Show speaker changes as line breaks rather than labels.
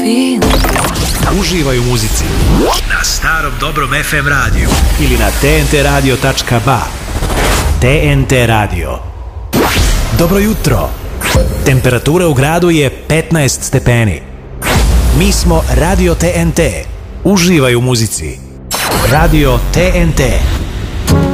Uživaj u muzici na starom dobrom FM radiju ili na tntradio.ba. TNT Radio. Dobro jutro. Temperatura u gradu je 15 stepeni. Mi smo Radio TNT. Uživaj u muzici. Radio TNT.